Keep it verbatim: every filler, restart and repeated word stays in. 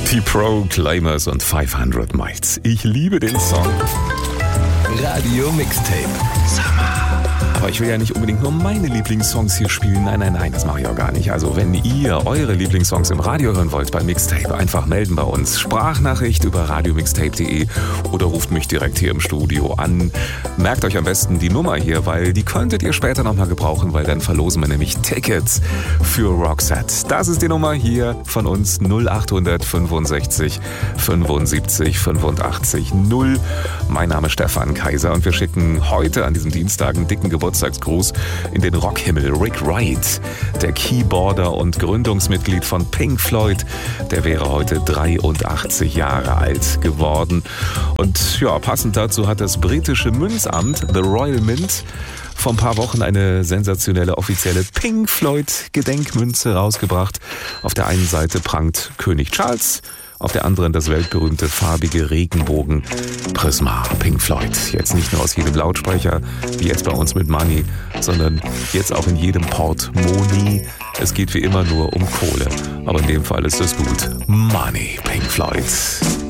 Die Proclaimers und fünfhundert Miles. Ich liebe den Song. Radio Mixtape. Aber ich will ja nicht unbedingt nur meine Lieblingssongs hier spielen. Nein, nein, nein, das mache ich auch gar nicht. Also wenn ihr eure Lieblingssongs im Radio hören wollt bei Mixtape, einfach melden bei uns. Sprachnachricht über radiomixtape punkt de oder ruft mich direkt hier im Studio an. Merkt euch am besten die Nummer hier, weil die könntet ihr später nochmal gebrauchen, weil dann verlosen wir nämlich Tickets für Roxette. Das ist die Nummer hier von uns null acht fünfundsechzig fünfundsiebzig fünfundachtzig null. Mein Name ist Stefan Kaiser und wir schicken heute an diesem Dienstag einen dicken Geburtstagsgruß in den Rockhimmel. Rick Wright, der Keyboarder und Gründungsmitglied von Pink Floyd, der wäre heute dreiundachtzig Jahre alt geworden. Und ja, passend dazu hat das britische Münzamt, The Royal Mint, vor ein paar Wochen eine sensationelle offizielle Pink Floyd Gedenkmünze rausgebracht. Auf der einen Seite prangt König Charles, auf der anderen das weltberühmte farbige Regenbogen-Prisma Pink Floyd. Jetzt nicht nur aus jedem Lautsprecher, wie jetzt bei uns mit Money, sondern jetzt auch in jedem Portemonnaie. Es geht wie immer nur um Kohle, aber in dem Fall ist es gut. Money, Pink Floyd.